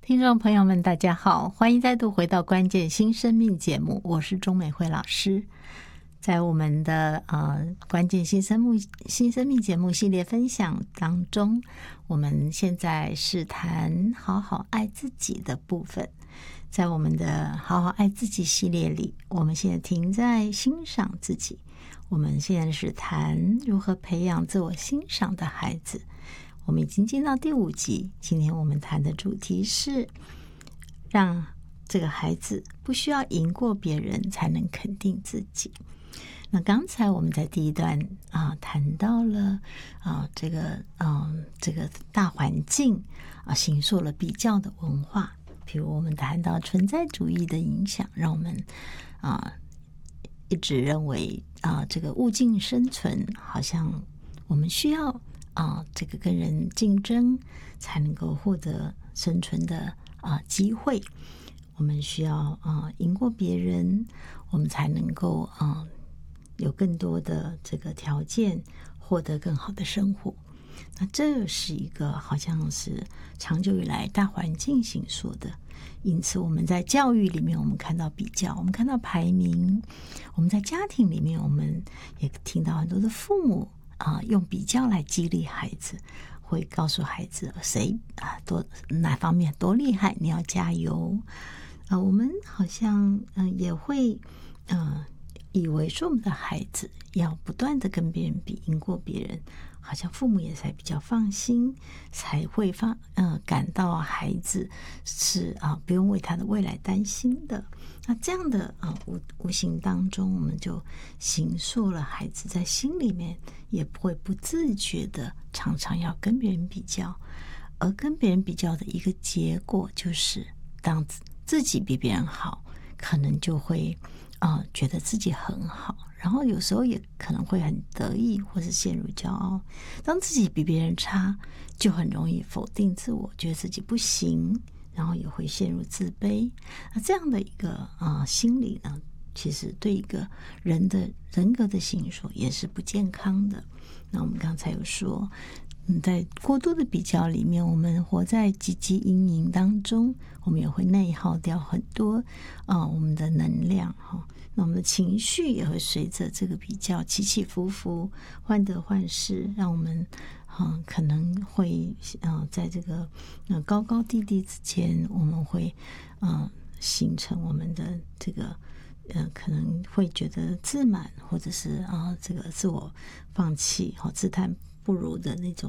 听众朋友们大家好，欢迎再度回到关键新生命节目，我是钟美惠老师。在我们的关键新生命节目系列分享当中，我们现在是谈好好爱自己的部分。在我们的好好爱自己系列里，我们现在停在欣赏自己，我们现在是谈如何培养自我欣赏的孩子。我们已经进到第5集，今天我们谈的主题是让这个孩子不需要赢过别人才能肯定自己。那刚才我们在第一段谈到了这个大环境形塑了比较的文化，比如我们谈到存在主义的影响，让我们一直认为这个物竞生存，好像我们需要这个跟人竞争才能够获得生存的机会，我们需要赢过别人，我们才能够有更多的这个条件获得更好的生活。那这是一个好像是长久以来大环境形塑的，因此我们在教育里面我们看到比较，我们看到排名，我们在家庭里面我们也听到很多的父母用比较来激励孩子，会告诉孩子谁哪方面多厉害，你要加油。我们好像也会以为说我们的孩子要不断的跟别人比，赢过别人，好像父母也才比较放心，才会感到孩子是不用为他的未来担心的。那这样的无形当中，我们就形塑了孩子在心里面也不会不自觉的常常要跟别人比较，而跟别人比较的一个结果就是当自己比别人好，可能就会觉得自己很好，然后有时候也可能会很得意或是陷入骄傲。当自己比别人差，就很容易否定自我，觉得自己不行，然后也会陷入自卑。那这样的一个心理呢，其实对一个人的人格的形塑也是不健康的。那我们刚才有说在过度的比较里面，我们活在汲汲营营当中，我们也会内耗掉很多我们的能量那我们的情绪也会随着这个比较起起伏伏，患得患失，让我们可能会在这个高高低低之间，我们会形成我们的这个可能会觉得自满，或者是这个自我放弃自叹不如的那种